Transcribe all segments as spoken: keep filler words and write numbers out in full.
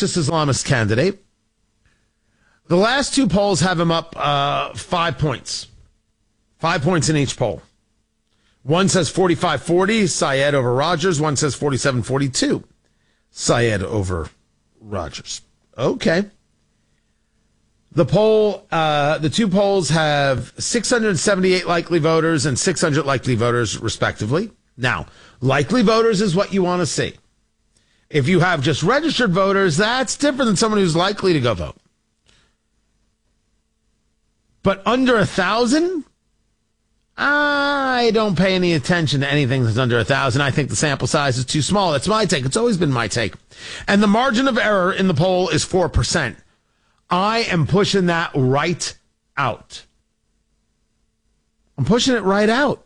Marxist Islamist candidate. The last two polls have him up uh, five points. Five points in each poll. One says forty-five forty, Syed over Rogers. One says forty-seven forty-two, Syed over Rogers. Okay. The poll, uh, the two polls have six hundred seventy-eight likely voters and six hundred likely voters, respectively. Now, likely voters is what you want to see. If you have just registered voters, that's different than someone who's likely to go vote. But under a thousand, I don't pay any attention to anything that's under a thousand. I think the sample size is too small. That's my take. It's always been my take. And the margin of error in the poll is four percent. I am pushing that right out. I'm pushing it right out.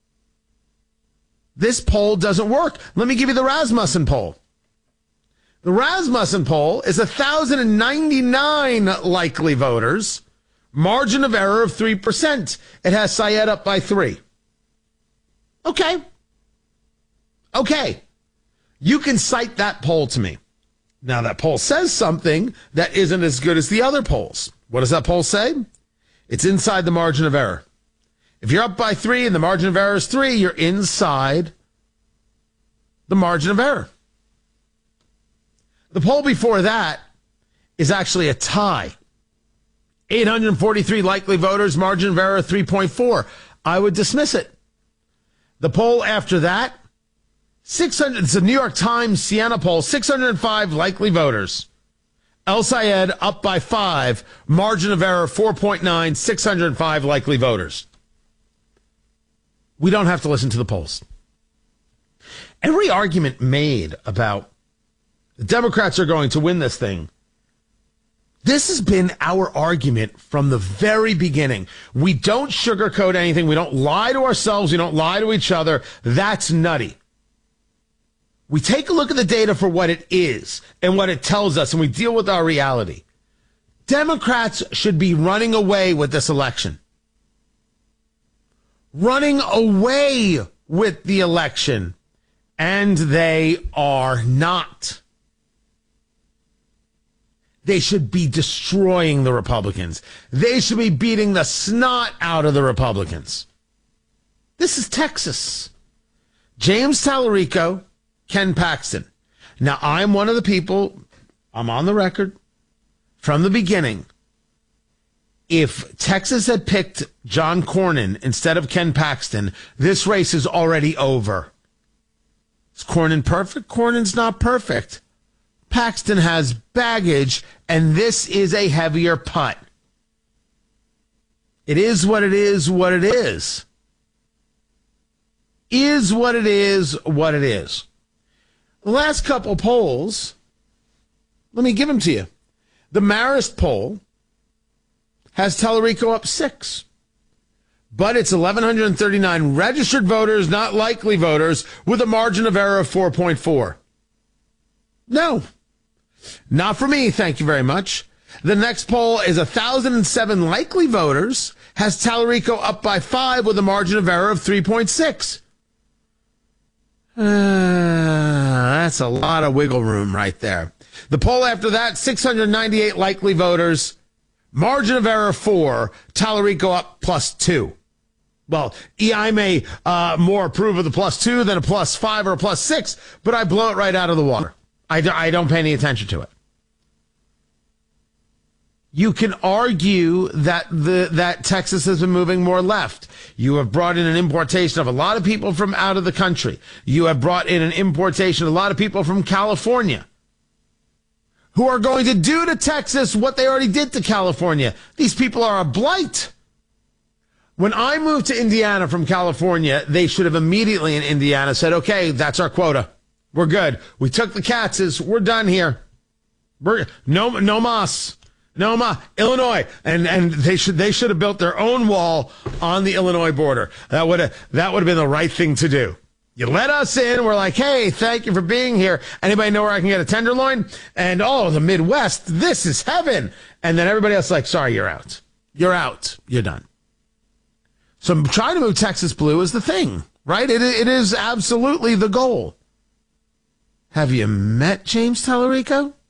This poll doesn't work. Let me give you the Rasmussen poll. The Rasmussen poll is one thousand ninety-nine likely voters. Margin of error of three percent. It has Syed up by three. Okay. Okay. You can cite that poll to me. Now, that poll says something that isn't as good as the other polls. What does that poll say? It's inside the margin of error. If you're up by three and the margin of error is three, you're inside the margin of error. The poll before that is actually a tie. eight hundred forty-three likely voters, margin of error three point four. I would dismiss it. The poll after that, six hundred, it's a New York Times Siena poll, six hundred five likely voters. El Sayed up by five, margin of error four point nine, six hundred five likely voters. We don't have to listen to the polls. Every argument made about the Democrats are going to win this thing, this has been our argument from the very beginning. We don't sugarcoat anything. We don't lie to ourselves. We don't lie to each other. That's nutty. We take a look at the data for what it is and what it tells us, and we deal with our reality. Democrats should be running away with this election. Running away with the election. And they are not. They should be destroying the Republicans. They should be beating the snot out of the Republicans. This is Texas. James Tallarico, Ken Paxton. Now, I'm one of the people, I'm on the record, from the beginning. If Texas had picked John Cornyn instead of Ken Paxton, this race is already over. Is Cornyn perfect? Cornyn's not perfect. Paxton has baggage, and this is a heavier putt. It is what it is, what it is. Is what it is, what it is. The last couple polls, let me give them to you. The Marist poll has Tallarico up six. But it's one thousand one hundred thirty-nine registered voters, not likely voters, with a margin of error of four point four. No. Not for me, thank you very much. The next poll is one thousand seven likely voters, has Tallarico up by five with a margin of error of three point six. Uh, that's a lot of wiggle room right there. The poll after that, six hundred ninety-eight likely voters, margin of error four, Tallarico up plus two. Well, I may uh, more approve of the plus two than a plus five or a plus six, but I blow it right out of the water. I, do, I don't pay any attention to it. You can argue that the that Texas has been moving more left. You have brought in an importation of a lot of people from out of the country. You have brought in an importation of a lot of people from California who are going to do to Texas what they already did to California. These people are a blight. When I moved to Indiana from California, they should have immediately in Indiana said, okay, that's our quota. We're good. We took the Katzes. We're done here. We're, no, no mas. No ma. Illinois. And, and they should, they should have built their own wall on the Illinois border. That would have, that would have been the right thing to do. You let us in. We're like, hey, thank you for being here. Anybody know where I can get a tenderloin? And, oh, the Midwest, this is heaven. And then everybody else is like, sorry, you're out. You're out. You're done. So trying to move Texas blue is the thing, right? It, it is absolutely the goal. Have you met James Tallarico?